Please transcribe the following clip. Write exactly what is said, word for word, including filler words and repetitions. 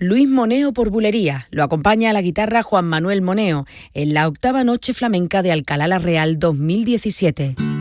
Luis Moneo por Bulería. Lo acompaña a la guitarra Juan Manuel Moneo en la octava Noche Flamenca de Alcalá la Real dos mil diecisiete.